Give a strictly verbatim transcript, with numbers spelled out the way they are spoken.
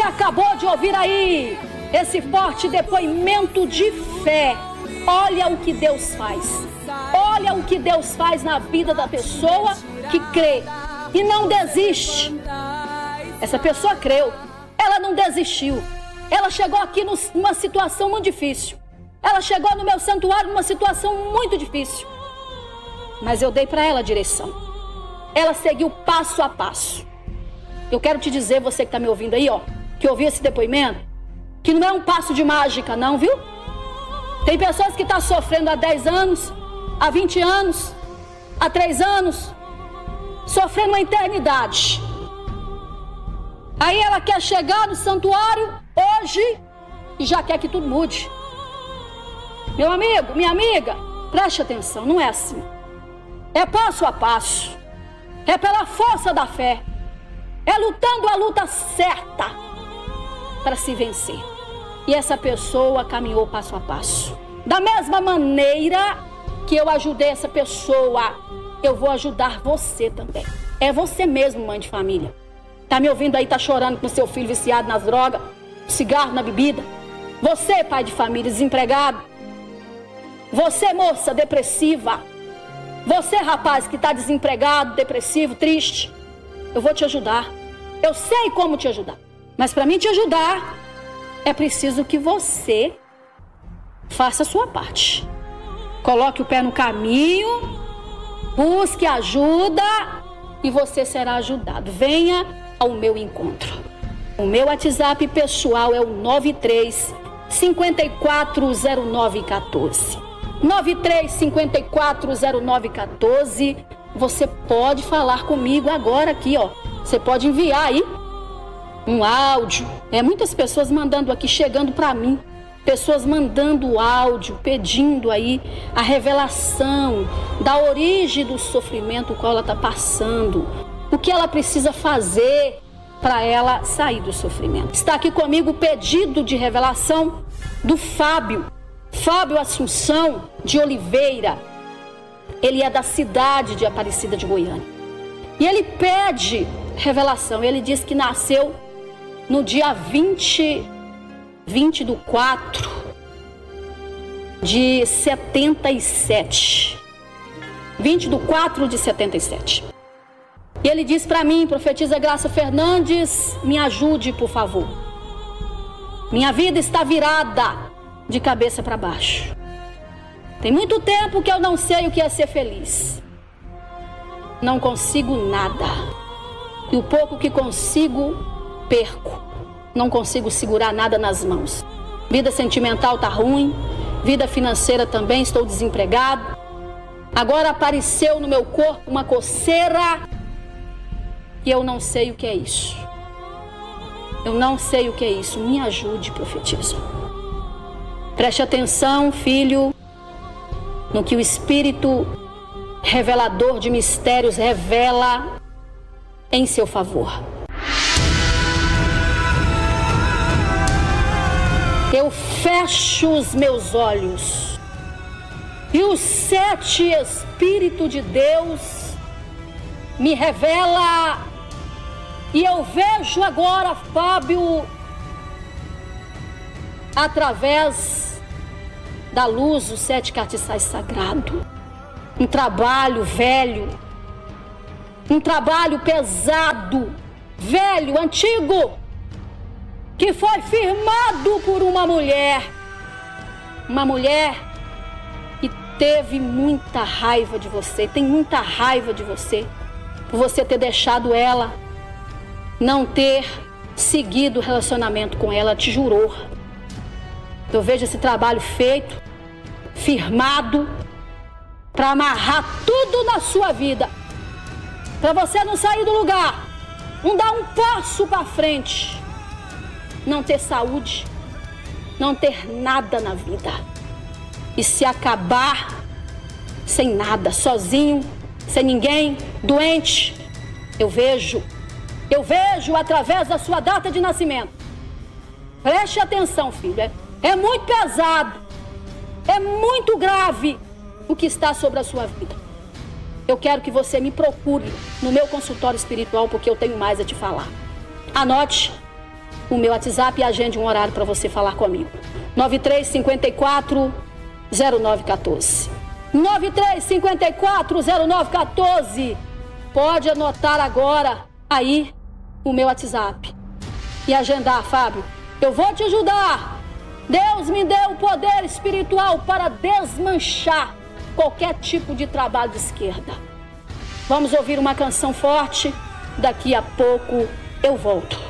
Você acabou de ouvir aí esse forte depoimento de fé. Olha o que Deus faz. Olha o que Deus faz na vida da pessoa que crê e não desiste. Essa pessoa creu, ela não desistiu. Ela chegou aqui numa situação muito difícil. Ela chegou no meu santuário numa situação muito difícil. Mas eu dei para ela a direção. Ela seguiu passo a passo. Eu quero te dizer, você que está me ouvindo aí, ó, que ouviu esse depoimento, que não é um passo de mágica não, viu? Tem pessoas que estão sofrendo há dez anos, há vinte anos, há três anos, sofrendo uma eternidade. Aí ela quer chegar no santuário hoje e já quer que tudo mude. Meu amigo, minha amiga, preste atenção, não é assim. É passo a passo. É pela força da fé. É lutando a luta certa para se vencer. E essa pessoa caminhou passo a passo. Da mesma maneira que eu ajudei essa pessoa, eu vou ajudar você também. É você mesmo, mãe de família. Tá me ouvindo aí, tá chorando com seu filho viciado nas drogas, cigarro, na bebida. Você, pai de família, desempregado. Você, moça depressiva. Você, rapaz, que está desempregado, depressivo, triste. Eu vou te ajudar. Eu sei como te ajudar. Mas para mim te ajudar, é preciso que você faça a sua parte. Coloque o pé no caminho, busque ajuda e você será ajudado. Venha ao meu encontro. O meu WhatsApp pessoal é o nove três, cinco quatro zero nove um quatro. nove três, cinco quatro zero nove um quatro. Você pode falar comigo agora aqui, ó. Você pode enviar aí um áudio. É muitas pessoas mandando aqui, chegando para mim. Pessoas mandando áudio, pedindo aí a revelação da origem do sofrimento que ela está passando. O que ela precisa fazer para ela sair do sofrimento. Está aqui comigo o pedido de revelação do Fábio. Fábio Assunção de Oliveira. Ele é da cidade de Aparecida de Goiânia. E ele pede revelação. Ele diz que nasceu no dia vinte, vinte do quatro de setenta e sete. vinte do quatro de setenta e sete. E ele diz para mim, profetisa Graça Fernandes, me ajude, por favor. Minha vida está virada de cabeça para baixo. Tem muito tempo que eu não sei o que é ser feliz. Não consigo nada. E o pouco que consigo, perco. Não consigo segurar nada nas mãos. Vida sentimental tá ruim. Vida financeira também, estou desempregado. Agora apareceu no meu corpo uma coceira. E eu não sei o que é isso. Eu não sei o que é isso. Me ajude, profetiza. Preste atenção, filho, no que o Espírito revelador de mistérios revela em seu favor. Eu fecho os meus olhos e o sete Espírito de Deus me revela e eu vejo agora, Fábio, através da luz, os sete castiçais sagrado. Um trabalho velho, um trabalho pesado, velho, antigo, que foi firmado por uma mulher, uma mulher que teve muita raiva de você, tem muita raiva de você, por você ter deixado ela, não ter seguido o relacionamento com ela, te jurou. Eu vejo esse trabalho feito, firmado, para amarrar tudo na sua vida, para você não sair do lugar, não dar um passo para frente, não ter saúde, não ter nada na vida e se acabar sem nada, sozinho, sem ninguém, doente. Eu vejo, eu vejo através da sua data de nascimento. Preste atenção, filho, é, é muito pesado, é muito grave o que está sobre a sua vida. Eu quero que você me procure no meu consultório espiritual, porque eu tenho mais a te falar. Anote, o meu WhatsApp e agende um horário para você falar comigo. nove três cinco quatro, zero nove um quatro. nove três cinco quatro, zero nove um quatro. Pode anotar agora aí o meu WhatsApp e agendar, Fábio. Eu vou te ajudar. Deus me deu o poder espiritual para desmanchar qualquer tipo de trabalho de esquerda. Vamos ouvir uma canção forte. Daqui a pouco eu volto.